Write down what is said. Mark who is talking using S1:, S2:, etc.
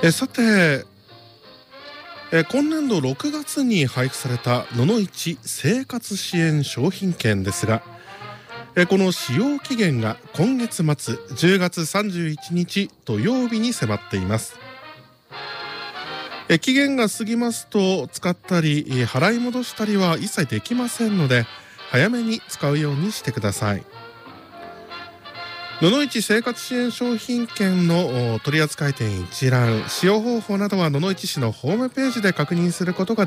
S1: さて、今年度6月に配布されたののいち生活支援商品券ですが、この使用期限が今月末10月31日土曜日に迫っています。期限が過ぎますと使ったり払い戻したりは一切できませんので、早めに使うようにしてください。ののいち生活支援商品券の取扱店一覧、使用方法などはののいち市のホームページで確認することが